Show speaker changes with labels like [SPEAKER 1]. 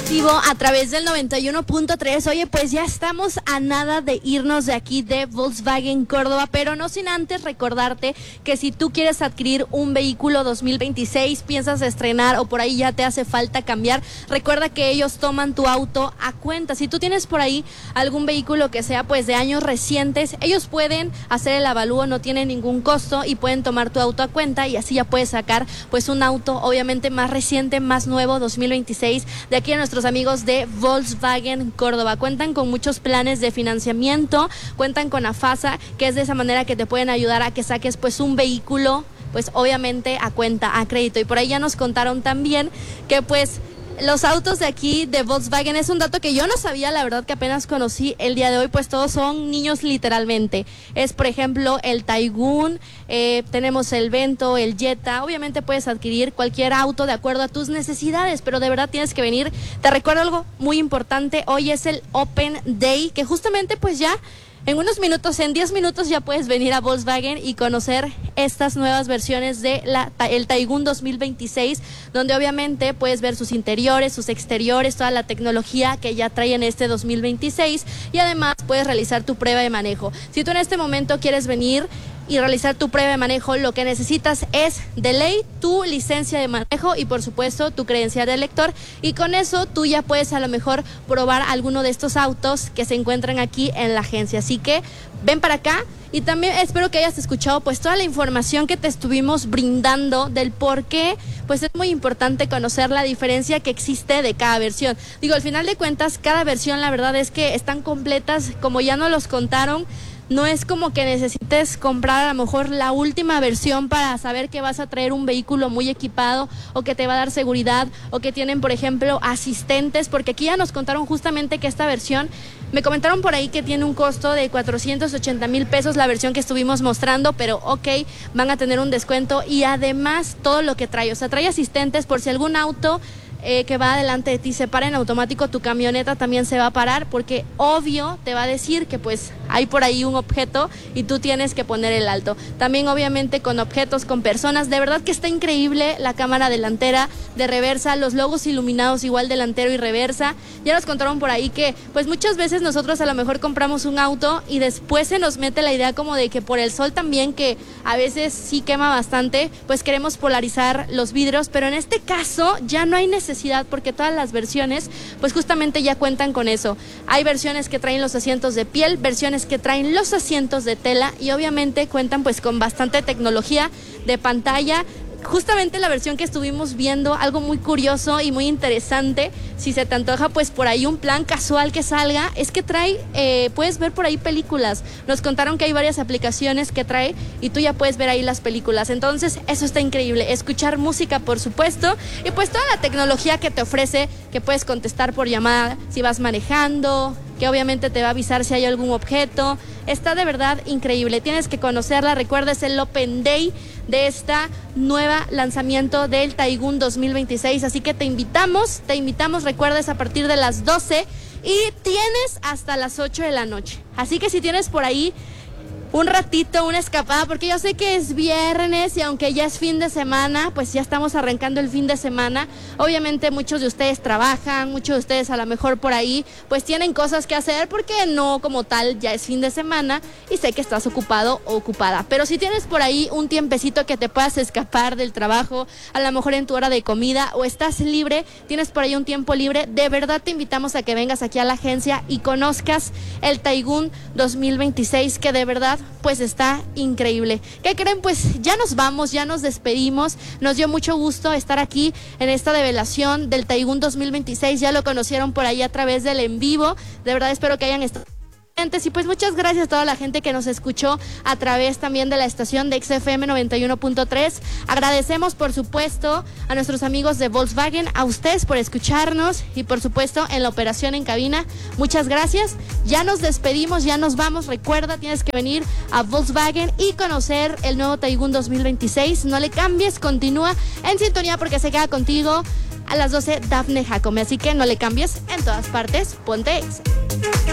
[SPEAKER 1] vivo a través del 91.3. Oye, pues ya estamos a nada de irnos de aquí de Volkswagen Córdoba, pero no sin antes recordarte que si tú quieres adquirir un vehículo 2026, piensas estrenar o por ahí ya te hace falta cambiar, recuerda que ellos toman tu auto a cuenta. Si tú tienes por ahí algún vehículo que sea pues de años recientes, ellos pueden hacer el avalúo, no tiene ningún costo y pueden tomar tu auto a cuenta y así ya puedes sacar pues un auto obviamente más reciente, más nuevo, 2026, de aquí a nuestros amigos de Volkswagen Córdoba. Cuentan con muchos planes de financiamiento, cuentan con AFASA, que es de esa manera que te pueden ayudar a que saques pues un vehículo pues obviamente a cuenta, a crédito. Y por ahí ya nos contaron también que pues los autos de aquí de Volkswagen es un dato que yo no sabía, la verdad que apenas conocí el día de hoy, pues todos son niños literalmente. Es por ejemplo el Taygun, tenemos el Vento, el Jetta. Obviamente puedes adquirir cualquier auto de acuerdo a tus necesidades, pero de verdad tienes que venir. Te recuerdo algo muy importante, hoy es el Open Day, que justamente pues ya en unos minutos, en 10 minutos ya puedes venir a Volkswagen y conocer estas nuevas versiones de el Taygun 2026, donde obviamente puedes ver sus interiores, sus exteriores, toda la tecnología que ya trae en este 2026 y además puedes realizar tu prueba de manejo. Si tú en este momento quieres venir y realizar tu prueba de manejo, lo que necesitas es de ley tu licencia de manejo y por supuesto tu credencial de lector, y con eso tú ya puedes a lo mejor probar alguno de estos autos que se encuentran aquí en la agencia. Así que ven para acá y también espero que hayas escuchado pues toda la información que te estuvimos brindando del por qué pues es muy importante conocer la diferencia que existe de cada versión. Digo, al final de cuentas cada versión la verdad es que están completas, como ya nos los contaron. No es como que necesites comprar a lo mejor la última versión para saber que vas a traer un vehículo muy equipado o que te va a dar seguridad o que tienen, por ejemplo, asistentes, porque aquí ya nos contaron justamente que esta versión, me comentaron por ahí que tiene un costo de 480,000 pesos la versión que estuvimos mostrando, pero ok, van a tener un descuento y además todo lo que trae, o sea, trae asistentes por si algún auto que va adelante de ti se para en automático, tu camioneta también se va a parar porque obvio te va a decir que pues hay por ahí un objeto y tú tienes que poner el alto. También obviamente con objetos, con personas, de verdad que está increíble la cámara delantera, de reversa, los logos iluminados igual delantero y reversa. Ya nos contaron por ahí que pues muchas veces nosotros a lo mejor compramos un auto y después se nos mete la idea como de que por el sol también, que a veces sí quema bastante, pues queremos polarizar los vidrios, pero en este caso ya no hay necesidad porque todas las versiones pues justamente ya cuentan con eso. Hay versiones que traen los asientos de piel, versiones que traen los asientos de tela y obviamente cuentan pues con bastante tecnología de pantalla. Justamente la versión que estuvimos viendo, algo muy curioso y muy interesante, si se te antoja pues por ahí un plan casual que salga, es que trae, puedes ver por ahí películas. Nos contaron que hay varias aplicaciones que trae y tú ya puedes ver ahí las películas. Entonces eso está increíble, escuchar música por supuesto y pues toda la tecnología que te ofrece, que puedes contestar por llamada si vas manejando, que obviamente te va a avisar si hay algún objeto. Está de verdad increíble, tienes que conocerla. Recuerda, es el Open Day de esta nueva lanzamiento del Taygun 2026, así que te invitamos, recuerda, es a partir de las 12 y tienes hasta las 8 de la noche, así que si tienes por ahí un ratito, una escapada, porque yo sé que es viernes y aunque ya es fin de semana, pues ya estamos arrancando el fin de semana. Obviamente muchos de ustedes trabajan, muchos de ustedes a lo mejor por ahí pues tienen cosas que hacer porque no como tal ya es fin de semana y sé que estás ocupado o ocupada. Pero si tienes por ahí un tiempecito que te puedas escapar del trabajo, a lo mejor en tu hora de comida o estás libre, tienes por ahí un tiempo libre, de verdad te invitamos a que vengas aquí a la agencia y conozcas el Taygun 2026, que de verdad pues está increíble. ¿Qué creen? Pues ya nos vamos, ya nos despedimos. Nos dio mucho gusto estar aquí en esta develación del Taygun 2026. Ya lo conocieron por ahí a través del en vivo. De verdad espero que hayan estado. Y pues muchas gracias a toda la gente que nos escuchó a través también de la estación de XFM 91.3. Agradecemos por supuesto a nuestros amigos de Volkswagen, a ustedes por escucharnos y por supuesto en la operación en cabina. Muchas gracias. Ya nos despedimos, ya nos vamos. Recuerda, tienes que venir a Volkswagen y conocer el nuevo Taygun 2026. No le cambies, continúa en sintonía porque se queda contigo a las 12 Dafne Jacome. Así que no le cambies, en todas partes, ponte Exa.